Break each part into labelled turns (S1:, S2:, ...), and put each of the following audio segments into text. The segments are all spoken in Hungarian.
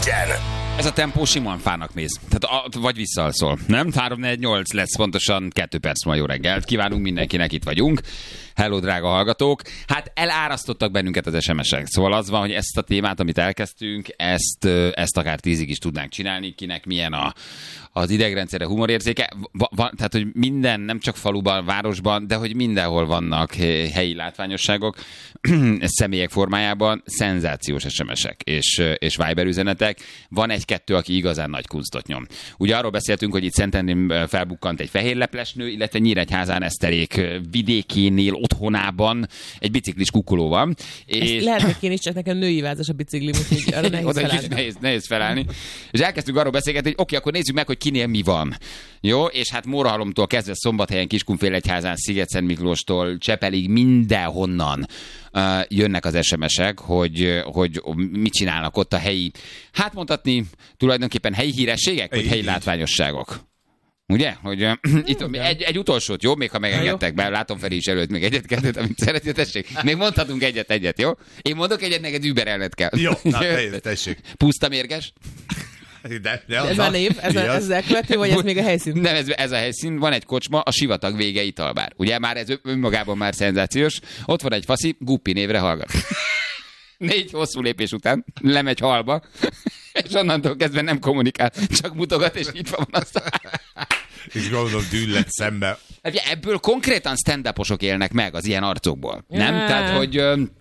S1: Legyen!
S2: Ez a tempó simán fának néz. Tehát vagy visszalszol, nem? 3-4-8 lesz pontosan 2 perc ma. Jó reggelt. Kívánunk mindenkinek, itt vagyunk. Hello, drága hallgatók. Hát elárasztottak bennünket az SMS-ek. Szóval az van, hogy ezt a témát, amit elkezdtünk, ezt akár 10-ig is tudnánk csinálni. Kinek milyen az idegrendszere, humorérzéke. Tehát, hogy minden, nem csak faluban, városban, de hogy mindenhol vannak helyi látványosságok, személyek formájában, szenzációs SMS-ek és Viber üzenetek. Van egy-kettő, aki igazán nagy kunctot nyom. Ugye arról beszéltünk, hogy itt Szentendrén felbukkant egy fehérleplesnő, illetve Nyíregyházán Eszterék vidékénél, otthonában egy biciklis kukoló van.
S3: És lehetnek én is, csak nekem női vázas a biciklim, úgyhogy arra nehéz felállni.
S2: Nehéz felállni. És elkezdtünk arról beszélgetni, hogy oké, akkor nézzük meg, hogy kinél mi van. Jó, és hát Mórahalomtól kezdve Szombathelyen, Kiskunfélegyházán, Sziget-Szent Miklóstól, Csepelig, mindenhonnan jönnek az SMS-ek, hogy mit csinálnak ott a helyi, hát mondhatni tulajdonképpen helyi hírességek, vagy helyi látványosságok. Ugye? Hogy itt egy utolsót, jó? Még ha megengedtek, bár látom Feri is előtt még egyet-kettőt, amit szeretnél, tessék. Még mondhatunk egyet, jó? Én mondok egyet, neked überelned kell.
S4: Jó, tessék.
S2: Puszta mérges.
S3: Ez a név, ez elkövető, vagy ez még a helyszín?
S2: Nem, ez a helyszín. Van egy kocsma, a Sivatag vége italbár. Ugye már ez önmagában már szenzációs. Ott van egy faszi, Guppi névre hallgat. 4 hosszú lépés után lemegy halba, és onnantól kezdve nem kommunikál, csak mutogat, és nyitva van aztán.
S4: És gondolom dűllet szembe.
S2: Ebből konkrétan stand-uposok élnek meg az ilyen arcokból. Nem? Tehát, hogy...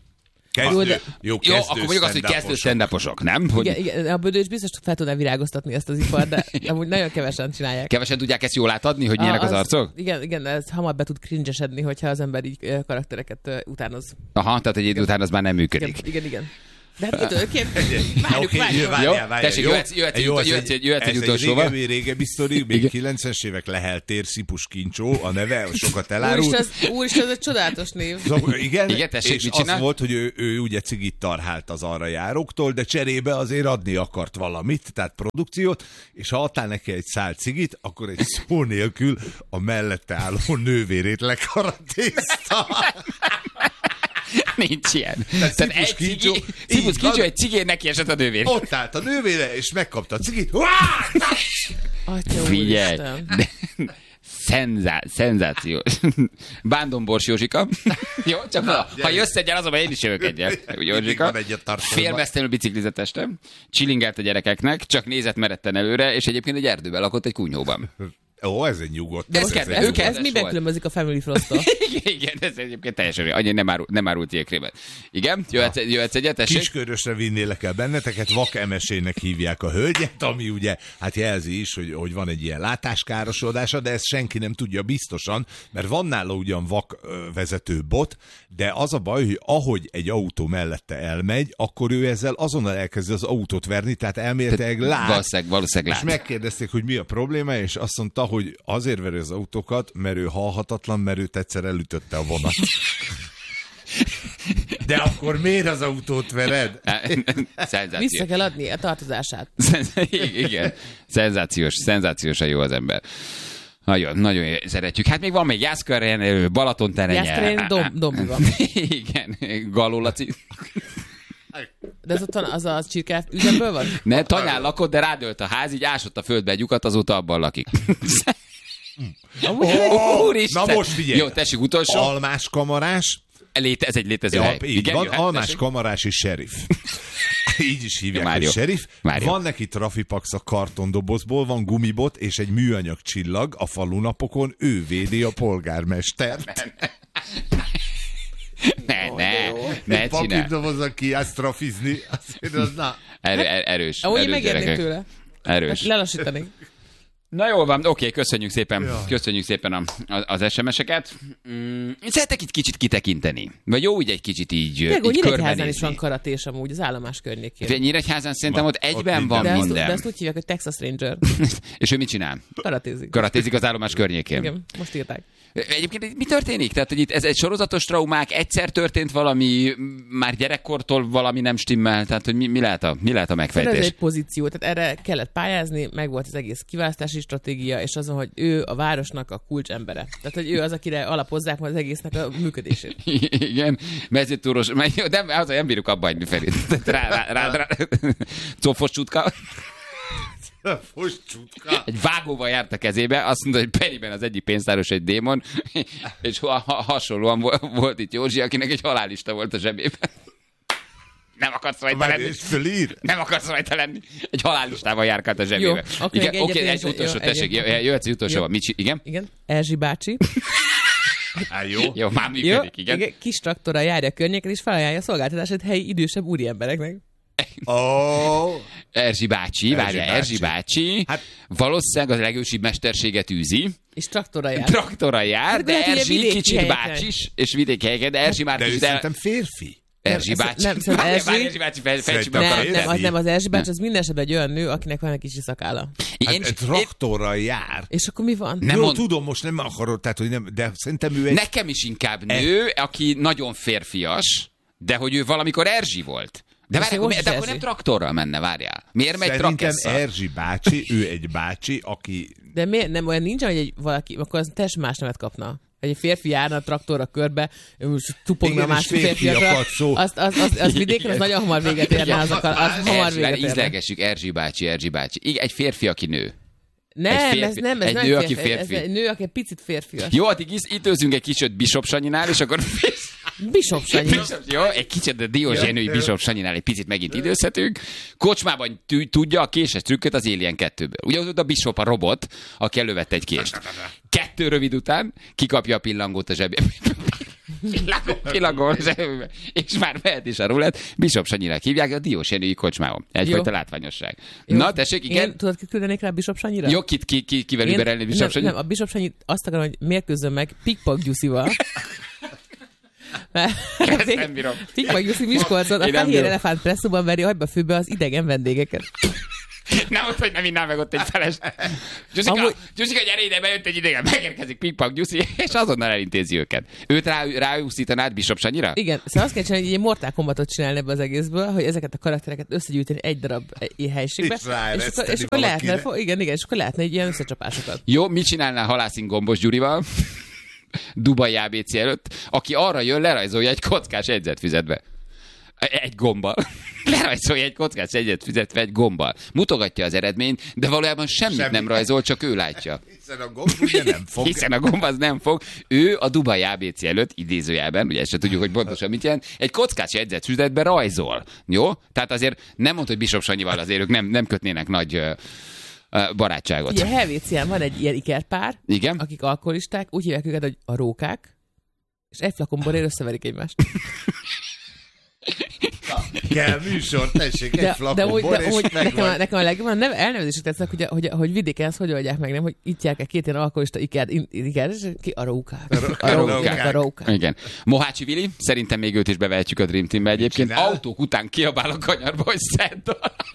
S2: Jó, akkor mondjuk azt, hogy kezdő stand-uposok, nem? Hogy...
S3: Igen, a Bödő is biztos fel tudná virágoztatni ezt az ipart, de amúgy nagyon kevesen csinálják.
S2: Kevesen tudják ezt jól átadni, hogy milyenek az arcok?
S3: Igen, ez hamar be tud cringe-esedni, hogyha az ember így karaktereket utánoz.
S2: Aha, tehát egy idő után az már nem működik.
S3: Igen. De hát időként várjuk.
S2: Jó, tessék, jöhetsz egy utolsóval.
S4: Ez egy régebbi sztori, még 90-es évek Lehel tér, Szipus Kincsó, a neve, sokat elárult.
S3: Úristen, ez egy csodálatos név.
S4: Igen,
S2: tessék,
S4: és
S2: mit
S4: az
S2: csinál?
S4: volt, hogy ő ugye cigit tarhált az arra járóktól, de cserébe azért adni akart valamit, tehát produkciót, és ha adtál neki egy szál cigit, akkor egy szó nélkül a mellette álló nővérét lekaratézta.
S2: Nincs ilyen. Tehát egy Szipus Kincsó egy cigén neki esett a nővér.
S4: Ott állt a nővére, és megkapta a cigit.
S2: Figyelj! Szenzációs. Bándon Bors Józsika. Jó, csak ha jössz egyen, azonban én is jövök egyen. Józsika. Félmeztelenül biciklizett este. Chillingelt a gyerekeknek, csak nézett meretten előre, és egyébként egy erdőben lakott egy kunyhóban.
S4: Ó, ez egy nyugodt.
S3: De ez miben különbözik a Family Frost-tól?
S2: Igen, ez egyébként teljesen annyi nem árult jégkrémet. Igen, jöhetsz egyet, tessék?
S4: Kiskörösre vinnélek el benneteket, vak emesének hívják a hölgyet, ami ugye hát jelzi is, hogy van egy ilyen látáskárosodása, de ezt senki nem tudja biztosan, mert van nála ugyan vak vezető bot, de az a baj, hogy ahogy egy autó mellette elmegy, akkor ő ezzel azonnal elkezdi az autót verni, tehát elméletileg lát.
S2: Valószínűleg lát.
S4: És megkérdezték, hogy mi a probléma, és azt mondta, hogy azért veri az autókat, mert ő halhatatlan, mert őt egyszer elütötte a vonat. De akkor miért az autót vered?
S3: Vissza kell adni a tartozását.
S2: Igen, szenzációsan jó az ember. Nagyon szeretjük. Hát még van még Jászkörén, Balatonterenye.
S3: Jászkörén Dombi van.
S2: Igen, Galó Laci.
S3: De ez ott van, az a csirke üzemből van?
S2: Ne, tanyán lakott, de rádölt a ház, így ásott a földbe egy lyukat, azóta abban lakik.
S4: Na most figyelj!
S2: Jó, tessék, utolsó.
S4: Almás kamarás.
S2: Ez egy létező hely.
S4: Igen, van almás kamarási sheriff. Így is hívják, hogy sheriff. Van neki trafipax a kartondobozból, van gumibot és egy műanyag csillag a falunapokon, ő védi a polgármestert.
S2: Ne csinál.
S4: Papírdobozzak ki, ezt trafizni.
S2: Erős.
S3: Ahogy megérnék tőle.
S2: Erős.
S3: Lelassítanék.
S2: Na jól van, oké, köszönjük szépen. Ja. Köszönjük szépen az SMS-eket. Szeretek itt kicsit kitekinteni. Vagy jó, úgy egy kicsit így
S3: Nyíregyházán is van karatés amúgy, az állomás környékén.
S2: Nyíregyházán szerintem ott egyben van minden.
S3: De ezt úgy hívják, hogy Texas Ranger.
S2: És ő mit csinál? Karatézik az állomás környékén.
S3: Igen, most írták.
S2: Egyébként mi történik? Tehát, hogy itt ez egy sorozatos traumák, egyszer történt valami, már gyerekkortól valami nem stimmel, tehát hogy mi lehet a megfejtés?
S3: Ez egy pozíció, tehát erre kellett pályázni, meg volt az egész kiválasztási működési stratégia, és azon, hogy ő a városnak a kulcsembere. Tehát, hogy ő az, akire alapozzák majd az egésznek a működését.
S2: Igen, mezőtúros, de nem bírjuk abba hagyni Ferit. Rá. Cofos csutka. Egy vágóval járt a kezébe, azt mondta, hogy Periben az egyik pénztáros egy démon, és hasonlóan volt itt Józsi, akinek egy halálista volt a zsebében. Nem akarsz rajta lenni. Nem akarsz rajta lenni. Egy halállistával járkált a zsebébe.
S3: Jó,
S2: oké, egy utolsó, tessék, jöhetsz egy utolsó. Igen?
S3: Igen, Erzsi bácsi.
S2: Jó, már működik, igen.
S3: Kis traktorral járja a környéken, és felajánlja a szolgáltatását helyi idősebb úriembereknek.
S2: Erzsi bácsi. Hát, valószínűleg az legősibb mesterséget űzi.
S3: És traktorral jár.
S2: De Erzsi kicsit bácsis, és vidéki helyeken, de Erzsi már
S4: kicsit... De ő szerintem férfi.
S2: Erzsi bácsi.
S3: Nem, az Erzsi bácsi, az minden esetben egy olyan nő, akinek van egy kicsi szakálla.
S4: Traktorral jár.
S3: És akkor mi van?
S4: Tudom, most nem akarod, tehát, hogy nem, de szerintem ő egy...
S2: Nekem is inkább nő, aki nagyon férfias, de hogy ő valamikor Erzsi volt. De akkor nem traktorral menne, várjál. Miért megy trakesszal?
S4: Szerintem Erzsi bácsi, ő egy bácsi, aki...
S3: De miért nem olyan nincs, hogy egy valaki, akkor az teljesen más nevet kapna. Egy férfi járna a traktorra körbe, tupogna a másik férfiakra. Az vidéken az nagyon hamar véget érne azokkal. Az hamar véget érne.
S2: Ízlelgessük, Erzsi bácsi. Igen, egy férfi, aki nő.
S3: Ez
S2: nő, aki férfi.
S3: Ez egy nő, aki egy picit férfias.
S2: Jó, addig időzünk egy kicsit Bishop Sanyinál, és akkor...
S3: Bishop Sanyi.
S2: Jó, egy kicsit a Diózsenői Bishop Sanyinál egy picit megint időzhetünk. Kocsmában tudja a késes trükköt az Alien 2-ből. Ugye ott a Bishop a robot, aki elővette egy kést. 2 rövid után kikapja a pillangót a zsebébe. Pillangó a zsebébe. És már mehet is a rulett. Bishop Sanyinak hívják a Diózsenői kocsmában. Egyfajta látványosság.
S3: Jó.
S2: Na, tessék, igen.
S3: Én tudod, kit küldenék rá Bishop Sanyira?
S2: Jó, kivel überelni Bishop Sanyi?
S3: Nem, a Bishop Sanyi azt akarom, hogy mérkőzzön meg Pikpak Gyuszival.
S2: Ezt nem bírom.
S3: Pikpak Gyuszi Miskolcon a fehér elefánt presszóban veri agyba főbe az idegen vendégeket.
S2: Nem mondta, hogy nem innál meg ott egy feles. Gyuszika, gyere ide, bejött egy idegen, megérkezik Pikpak Gyuszi, és azonnal elintézi őket. Őt ráúszítanád Bishop Sanyira?
S3: Igen, szóval azt kell csinálni, hogy egy Mortal Kombatot csinálni ebbe az egészből, hogy ezeket a karaktereket összegyűjteni egy darab helységbe, és akkor lehetne, és akkor lehetne egy ilyen összecsapásokat.
S2: Jó, mit csinálnál Halászin Gombos Gyurival? Dubai ABC előtt, aki arra jön, lerajzolja egy kockás jegyzetfüzetbe. Egy gombbal. Lerajzolja egy kockás jegyzetfüzetbe egy gombbal. Mutogatja az eredményt, de valójában semmit nem rajzol, csak ő látja.
S4: Hiszen a gomb ugye nem fog.
S2: Hiszen a gomb az nem fog. Ő a Dubai ABC előtt, idézőjelben, ugye ezt se tudjuk, hogy pontosan mit jelent, egy kockás jegyzetfüzetbe rajzol. Jó? Tehát azért nem mondta, hogy Bishop Sanyival azért ők nem kötnének nagy... barátságot.
S3: Ugye Helvécián van egy ilyen ikerpár,
S2: igen?
S3: Akik alkoholisták, úgy hívják őket, hogy a rókák, és egy flakon borért összeverik egymást.
S4: Kell műsor, tessék, egy flakon bor, és megvan.
S3: Nekem a legjobban elnevezésük tetszik, hogy vidéken ezt hogy oldják meg, nem? Hogy itt járják 2 ilyen alkoholista iker, és ki a rókák. A rókák.
S2: Igen. Mohácsi Vili, szerintem még őt is bevehetjük a Dream Teambe egyébként. Autók után kiabál a kanyarba, hogy szedd.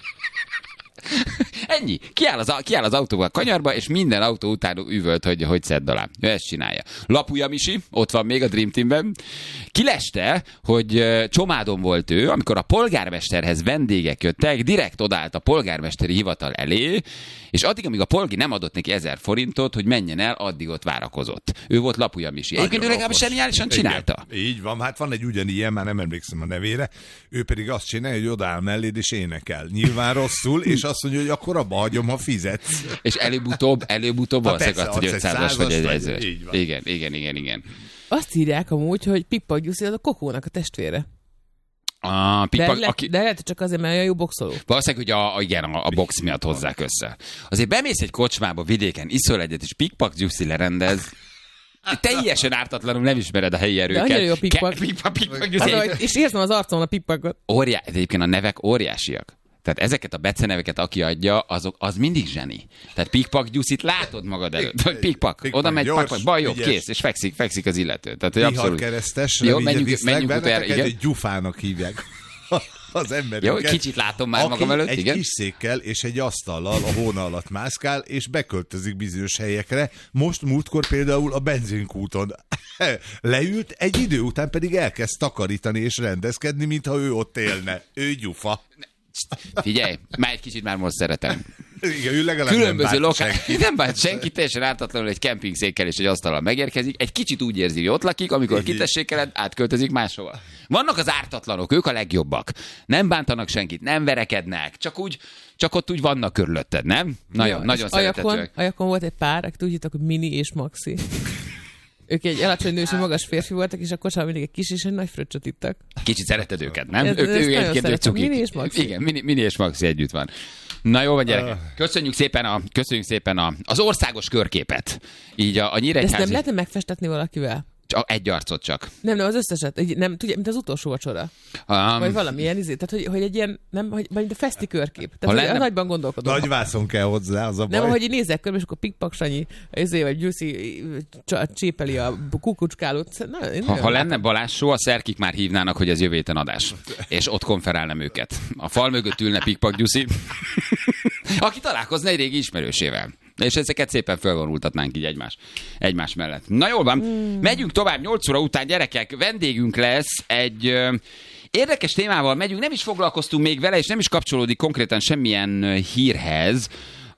S2: Ennyi. Kiáll az autóval a kanyarba, és minden autó után üvölt, hogy szedd alá. Ő ezt csinálja. Lapúja Misi, ott van még a Dream Teamben. Kileste, hogy Csomádon volt ő, amikor a polgármesterhez vendégek jöttek, direkt odállt a polgármesteri hivatal elé, és addig, amíg a polgi nem adott neki 1000 forintot, hogy menjen el, addig ott várakozott. Ő volt Lapúja Misi. Egyébként ő legalább zseniálisan csinálta.
S4: Így van, hát van egy ugyanilyen, már nem emlékszem a nevére, ő pedig azt csinálja, hogy odáll melléd és énekel. Nyilván rosszul, és azt mondja, hogy akkor abba hagyom, ha fizetsz.
S2: És előbb-utóbb valószínűleg adsz, hogy 500-as vagy 1000-es. Igen.
S3: Azt írják amúgy, hogy Pikpak Gyuszi az a Kokónak a testvére. De lehet, csak azért, mert olyan jó boxoló.
S2: Valószínűleg, hogy a box miatt hozzák össze. Azért bemész egy kocsmába vidéken, iszol egyet, és Pikpak Gyuszi lerendez, teljesen ártatlanul nem ismered a helyi erőket.
S3: De annyira jó a Pikpak. És érzem az arcon a Pikpakot.
S2: Egyébként a nevek óriásiak. Tehát ezeket a beceneveket, aki adja, az mindig zseni. Tehát Pikpak Gyuszit látod magad előtt, hogy Pikpak, oda megy, baj, jobb, kész, és fekszik az illető. Tehát, hogy abszolút.
S4: Keresztes,
S2: jó, menjünk utána,
S4: egy gyufának hívják az embereket.
S2: Jó, kicsit látom már magam előtt,
S4: egy
S2: igen.
S4: Kis székkel és egy asztallal a hóna alatt mászkál, és beköltözik bizonyos helyekre. Most múltkor például a benzinkúton leült, egy idő után pedig elkezd takarítani és rendezkedni, mintha ő ott élne. Ő gyufa.
S2: Figyelj, már egy kicsit már most szeretem.
S4: Igen, ő legalább
S2: különböző nem bánt senki, teljesen ártatlanul egy kempingszékkel és egy asztallal megérkezik, egy kicsit úgy érzi, hogy ott lakik, amikor kitessékeled, átköltözik máshova. Vannak az ártatlanok, ők a legjobbak. Nem bántanak senkit, nem verekednek, csak ott úgy vannak körülötted, nem? Nagyon szeretetőek.
S3: Ajakon volt egy pár, akit úgy hittak, hogy Mini és Maxi. Ők egy alacsony nő és egy magas férfi voltak, és akkor sem mindig egy kis és egy nagy fröccsöt ittak.
S2: Kicsit szereted őket, nem?
S3: Ők egyébként cukik. Mini és Maxi.
S2: Igen, Mini és Maxi együtt van. Na jó van, gyerekek. Köszönjük szépen az országos körképet. Így a Nyíregyházi...
S3: De ezt nem lehetne megfestetni valakivel?
S2: Egy arcot csak.
S3: Nem, az összeset. Nem, tudja, mint az utolsó vacsora. Vagy valamilyen tehát hogy egy ilyen, nem, hogy a feszti körkép. Tehát lenne... nagyban gondolkodom.
S4: Nagy vászon kell hozzá, az a baj.
S3: Nem, hogy nézek körbe, és akkor Pikpak Sanyi, vagy Gyuszi csépeli a kukucskálót.
S2: Ha lenne Balázs show, a szerkik már hívnának, hogy ez jövő héten adás. És ott konferálnám őket. A fal mögött ülne Pikpak Gyuszi, aki találkozna egy régi ismerősével. És ezeket szépen fölvonultatnánk így egymás mellett. Na jól van, megyünk tovább 8 óra után, gyerekek, vendégünk lesz egy érdekes témával megyünk, nem is foglalkoztunk még vele, és nem is kapcsolódik konkrétan semmilyen hírhez,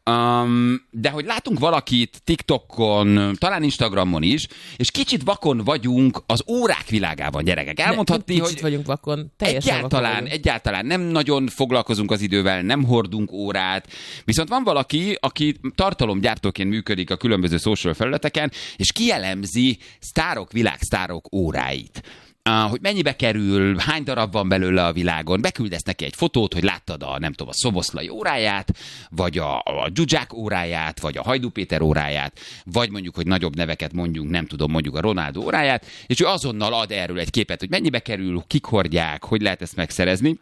S2: de hogy látunk valakit TikTokon, talán Instagramon is, és kicsit vakon vagyunk az órák világában, gyerekek. Elmondhatni, hogy
S3: vagyunk vakon,
S2: egyáltalán nem nagyon foglalkozunk az idővel, nem hordunk órát, viszont van valaki, aki tartalomgyártóként működik a különböző social felületeken, és kielemzi világsztárok óráit. Hogy mennyibe kerül, hány darab van belőle a világon, beküldesz neki egy fotót, hogy láttad a Szoboszlai óráját, vagy a Zsuzsák óráját, vagy a Hajdú Péter óráját, vagy mondjuk, hogy nagyobb neveket mondjuk a Ronaldo óráját, és ő azonnal ad erről egy képet, hogy mennyibe kerül, kik hordják, hogy lehet ezt megszerezni,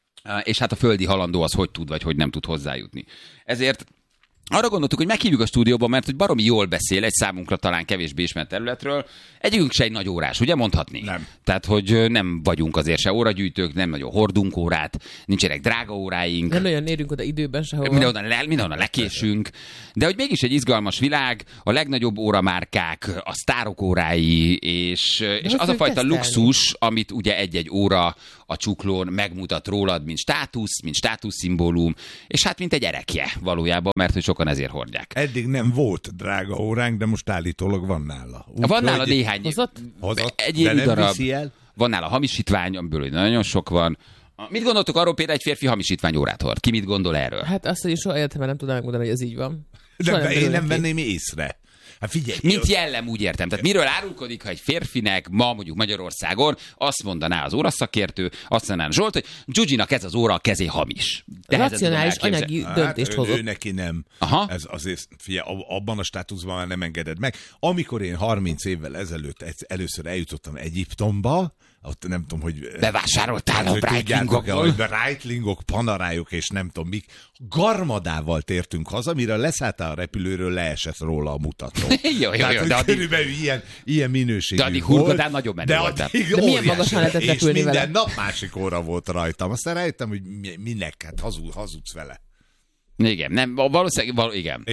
S2: és hát a földi halandó az hogy tud, vagy hogy nem tud hozzájutni. Ezért arra gondoltuk, hogy meghívjuk a stúdióba, mert hogy baromi jól beszél egy számunkra talán kevésbé ismert területről. Egyikünk se egy nagy órás, ugye mondhatni?
S4: Nem.
S2: Tehát, hogy nem vagyunk azért se óragyűjtők, nem nagyon hordunk órát, nincsenek drága óráink.
S3: Nem nagyon érünk oda időben sehova.
S2: Mindenhonnan lekésünk. De hogy mégis egy izgalmas világ, a legnagyobb óramárkák, a sztárok órái, és az a fajta luxus, amit ugye egy-egy óra a csuklón megmutat rólad, mint státuszszimbólum, és hát mint egy erekje valójában, mert hogy sokan ezért hordják.
S4: Eddig nem volt drága óránk, de most állítólag van nála.
S2: Van nála néhány.
S4: Hozott?
S2: Egy élő darab. Van nála hamisítvány, amiből nagyon sok van. Mit gondoltok arról, például egy férfi hamisítvány órát hord? Ki mit gondol erről?
S3: Hát azt, hogy soha életemben nem tudnám megmondani, hogy ez így van.
S4: De én nem venném észre. Hát figyelj,
S2: mint jellem, úgy értem. Tehát miről árulkodik, ha egy férfinek ma mondjuk Magyarországon azt mondaná az óraszakértő, azt mondaná Zsolt, hogy Gyugyinak ez az óra a kezé hamis.
S3: Racionális anyagi döntést hozott.
S4: Ő neki nem. Aha. Ez azért, figyelj, abban a státuszban már nem engeded meg. Amikor én 30 évvel ezelőtt először eljutottam Egyiptomba, ott nem tudom, hogy...
S2: Bevásároltál a Breitlingokból.
S4: Breitlingok, panarájuk és nem tudom mik. Garmadával tértünk haza, mire leszálltál a repülőről, leesett róla a mutató.
S2: Jó,
S4: de körülbelül ilyen minőségű
S2: de addig hurgodán nagyon menő voltál.
S3: De milyen magasan lehetett repülni vele?
S4: És minden nap másik óra volt rajtam. Aztán rájöttem, hogy minek, hát hazudsz vele.
S2: Igen, nem, valószínűleg, igen.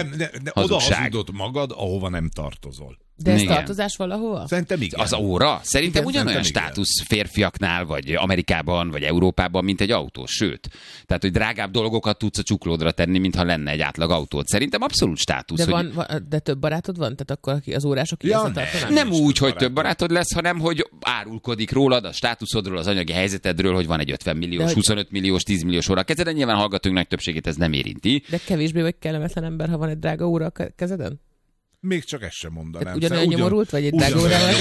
S4: Oda hazudod magad, ahova nem tartozol.
S3: De ez tartozás valahova?
S4: Szerintem igen.
S2: Az óra? Szerintem ugyanolyan státusz férfiaknál, vagy Amerikában, vagy Európában, mint egy autó. Sőt, tehát, hogy drágább dolgokat tudsz a csuklódra tenni, mintha lenne egy átlag autót. Szerintem abszolút státusz.
S3: De több barátod van? Tehát akkor az órások ilyen
S2: nem úgy, hogy több barátod lesz, hanem hogy árulkodik rólad, a státuszodról, az anyagi helyzetedről, hogy van egy 50 milliós, 25 milliós, 10 milliós óra a kezeden. Nyilván hallgatóinknak többségét ez nem érinti.
S3: De kevésbé vagy kellemetlen ember, ha van egy drága óra a kezeden?
S4: Még csak ezt sem mondanám.
S3: Ugyanolyan nyomorult, vagy egy drága órával?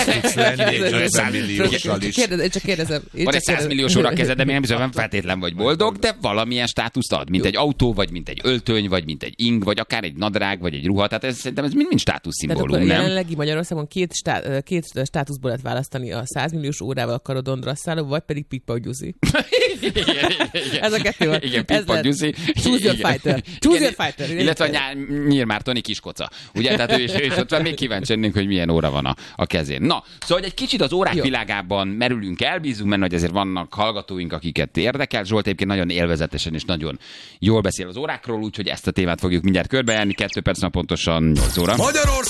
S3: Csak kérdezem.
S2: Van egy 100 milliós óra a kezed, de nem feltétlen vagy boldog, de valamilyen státuszt ad, mint egy autó, vagy mint egy öltöny, vagy mint egy ing, vagy akár egy nadrág, vagy egy ruha. Tehát szerintem ez mind státuszszimbólum, nem?
S3: Jelenlegi Magyarországon két státuszból lehet választani, a 100 milliós órával a karodondra szálló, vagy pedig Pikpak Gyuszi. Ez a kettő van.
S2: Igen, Pikpak Gyuszi.
S3: Choose your fighter.
S2: Illetve a Nyír Mártoni kiskoca. Ugye? Tehát ő is ott van, még kíváncsi lennénk, hogy milyen óra van a kezén. Na, szóval egy kicsit az órák világában merülünk el, bízunk benne, hogy azért vannak hallgatóink, akiket érdekel. Zsolt egyébként nagyon élvezetesen és nagyon jól beszél az órákról, úgyhogy ezt a témát fogjuk mindjárt körbejárni. 2 perc pontosan 8 óra.